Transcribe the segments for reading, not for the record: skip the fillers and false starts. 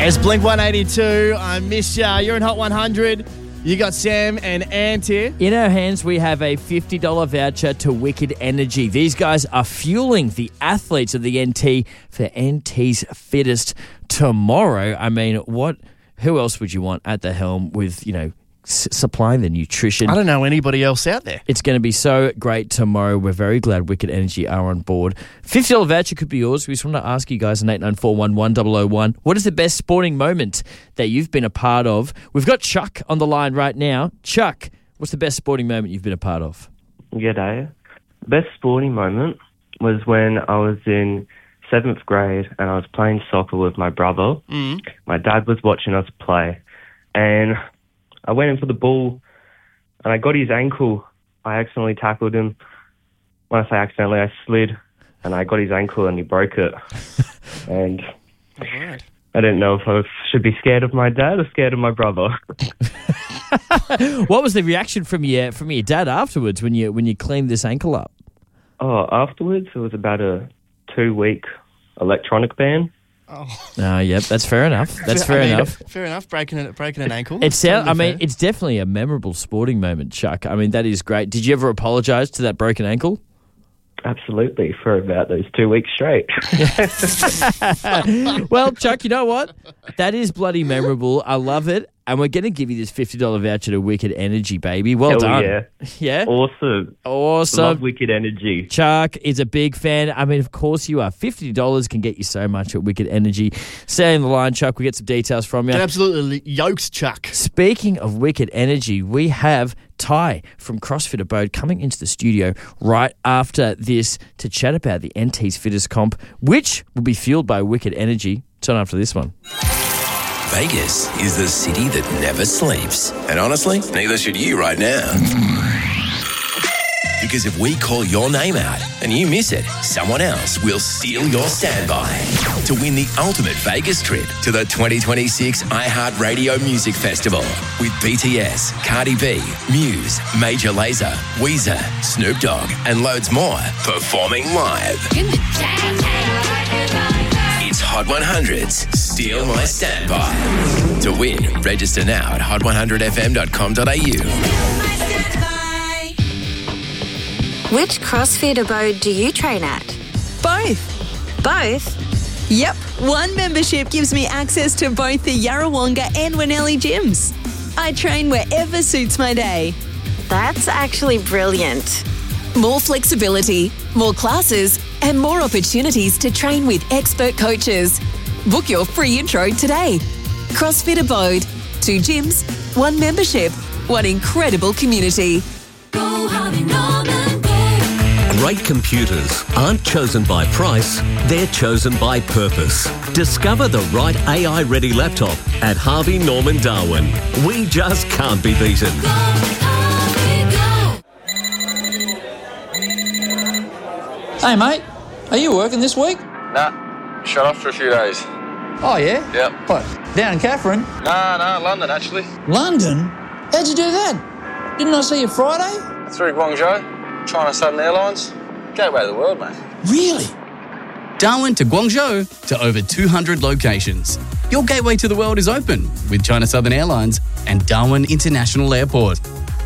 It's Blink 182. I miss ya. You're in Hot 100. You got Sam and Ant here. In our hands, we have a $50 voucher to Wicked Energy. These guys are fueling the athletes of the NT for NT's Fittest tomorrow. I mean, who else would you want at the helm with, supplying the nutrition? I don't know anybody else out there. It's going to be so great tomorrow. We're very glad Wicked Energy are on board. $50 voucher could be yours. We just want to ask you guys on 89411001, what is the best sporting moment that you've been a part of? We've got Chuck on the line right now. Chuck, what's the best sporting moment you've been a part of? G'day. The best sporting moment was when I was in 7th grade and I was playing soccer with my brother. My dad was watching us play and I went in for the ball and I got his ankle. I accidentally tackled him. When I say accidentally, I slid and I got his ankle and he broke it. And I didn't know if I should be scared of my dad or scared of my brother. What was the reaction from your dad afterwards when you cleaned this ankle up? Afterwards, it was about a 2-week electronic ban. Yep, that's fair enough. That's fair enough. Fair enough, breaking an ankle. It's definitely a memorable sporting moment, Chuck. I mean, that is great. Did you ever apologise to that broken ankle? Absolutely, for about those 2 weeks straight. Well, Chuck, you know what? That is bloody memorable. I love it. And we're going to give you this $50 voucher to Wicked Energy, baby. Well done. Yeah. Yeah? Awesome. Love Wicked Energy. Chuck is a big fan. I mean, of course you are. $50 can get you so much at Wicked Energy. Stay on the line, Chuck. We get some details from you. Get absolutely yoked, Chuck. Speaking of Wicked Energy, we have Ty from CrossFit Abode coming into the studio right after this to chat about the NT's Fittest Comp, which will be fueled by Wicked Energy. Turn after this one. Vegas is the city that never sleeps. And honestly, neither should you right now. Because if we call your name out and you miss it, someone else will steal your standby to win the ultimate Vegas trip to the 2026 iHeartRadio Music Festival with BTS, Cardi B, Muse, Major Lazer, Weezer, Snoop Dogg, and loads more performing live. It's Hot 100's Steal My Standby. To win, register now at hot100fm.com.au. Which CrossFit Abode do you train at? Both. Both? Yep. One membership gives me access to both the Yarrawonga and Winnelli gyms. I train wherever suits my day. That's actually brilliant. More flexibility, more classes, and more opportunities to train with expert coaches. Book your free intro today. CrossFit Abode. 2 gyms, 1 membership, 1 incredible community. Go Harvey Norman, go. Great computers aren't chosen by price, they're chosen by purpose. Discover the right AI-ready laptop at Harvey Norman Darwin. We just can't be beaten. Go Harvey, go. Hey mate, are you working this week? Nah, shut off for a few days. Oh yeah? Yep. What, down in Catherine? Nah, London actually. London? How'd you do that? Didn't I see you Friday? Through Guangzhou, China Southern Airlines. Gateway to the world, mate. Really? Darwin to Guangzhou to over 200 locations. Your gateway to the world is open with China Southern Airlines and Darwin International Airport.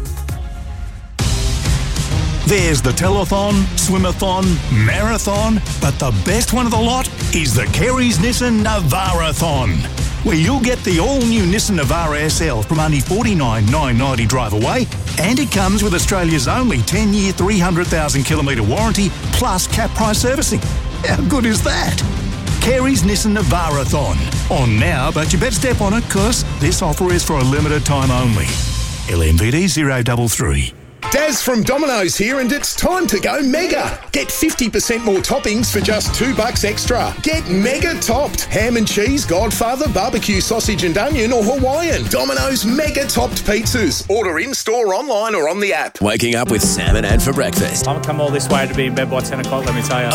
There's the telethon, swimathon, marathon, but the best one of the lot is the Kerry's Nissan Navara-thon, where you'll get the all-new Nissan Navara SL from only $49,990 drive away, and it comes with Australia's only 10-year, 300,000-kilometre warranty plus cap price servicing. How good is that? Kerry's Nissan Navara-thon. On now, but you better step on it, because this offer is for a limited time only. LMVD 033. Daz from Domino's here, and it's time to go mega. Get 50% more toppings for just $2 extra. Get mega topped. Ham and cheese, Godfather, barbecue sausage and onion, or Hawaiian. Domino's mega topped pizzas. Order in-store, online, or on the app. Waking up with Sam and Ant for breakfast. I've come all this way to be in bed by 10 o'clock, let me tell you.